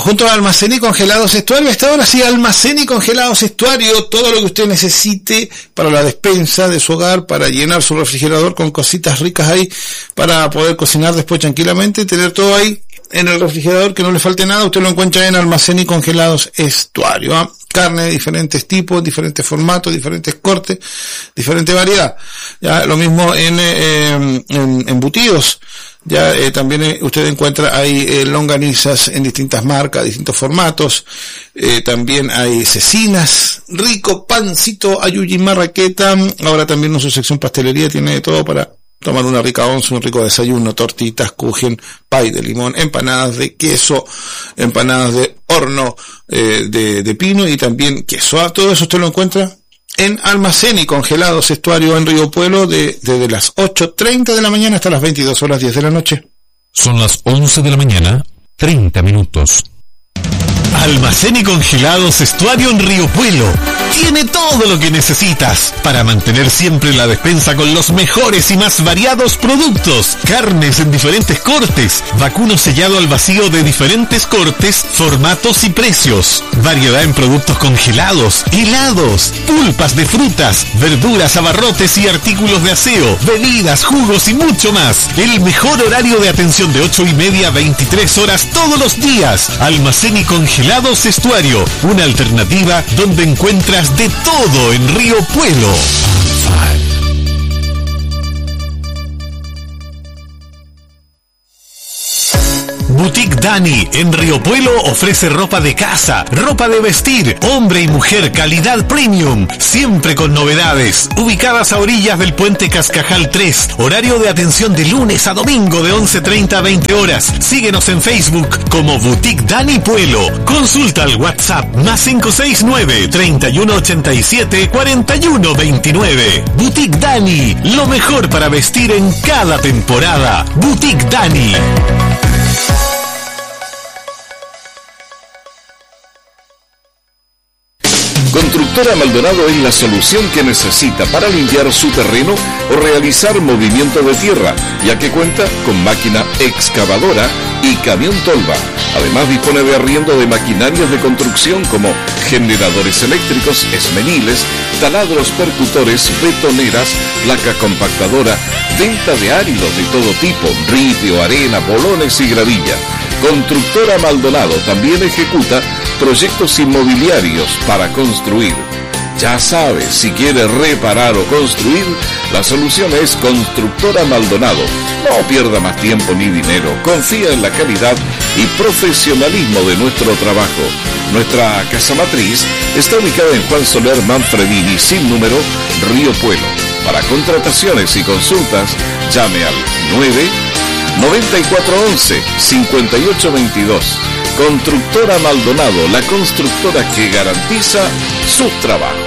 junto a Almacén y Congelados Estuario. Hasta ahora sí, Almacén y Congelados Estuario, todo lo que usted necesite para la despensa de su hogar, para llenar su refrigerador con cositas ricas ahí, para poder cocinar después tranquilamente, tener todo ahí en el refrigerador, que no le falte nada. Usted lo encuentra en Almacén y Congelados Estuario, ¿eh? Carne de diferentes tipos, diferentes formatos, diferentes cortes, diferente variedad. Ya lo mismo en embutidos. Ya también usted encuentra ahí longanizas en distintas marcas, distintos formatos. También hay cecinas, rico pancito, ayuyi marraqueta. Ahora también en su sección pastelería tiene de todo para tomar una rica once, un rico desayuno, tortitas, kuchen, pay de limón, empanadas de queso, empanadas de horno de pino y también queso. Todo eso usted lo encuentra en Almacén y Congelados Estuario en Río Puelo desde las 8:30 de la mañana hasta las 22:10 de la noche. Son las 11 de la mañana, 30 minutos. Almacén y Congelados Estuario en Río Puelo. Tiene todo lo que necesitas para mantener siempre la despensa con los mejores y más variados productos. Carnes en diferentes cortes, vacuno sellado al vacío de diferentes cortes, formatos y precios. Variedad en productos congelados, helados, pulpas de frutas, verduras, abarrotes y artículos de aseo, bebidas, jugos y mucho más. El mejor horario de atención de 8:30 a 23 horas todos los días. Almacén y Congelados Estuario, una alternativa donde encuentras de todo en Río Puelo. Boutique Dani en Río Puelo ofrece ropa de casa, ropa de vestir, hombre y mujer, calidad premium, siempre con novedades. Ubicadas a orillas del puente Cascajal 3, horario de atención de lunes a domingo de 11:30 a 20 horas. Síguenos en Facebook como Boutique Dani Puelo. Consulta al WhatsApp más 569-3187-4129. Boutique Dani, lo mejor para vestir en cada temporada. Boutique Dani. Constructora Maldonado es la solución que necesita para limpiar su terreno o realizar movimiento de tierra, ya que cuenta con máquina excavadora y camión tolva. Además dispone de arriendo de maquinarias de construcción como generadores eléctricos, esmeniles, taladros percutores, betoneras, placa compactadora, venta de áridos de todo tipo, ripio, arena, bolones y gravilla. Constructora Maldonado también ejecuta proyectos inmobiliarios para construir. Ya sabe, si quiere reparar o construir, la solución es Constructora Maldonado. No pierda más tiempo ni dinero. Confía en la calidad y profesionalismo de nuestro trabajo. Nuestra casa matriz está ubicada en Juan Soler Manfredini, sin número, Río Puelo. Para contrataciones y consultas, llame al 9-9411-5822. Constructora Maldonado, la constructora que garantiza sus trabajos.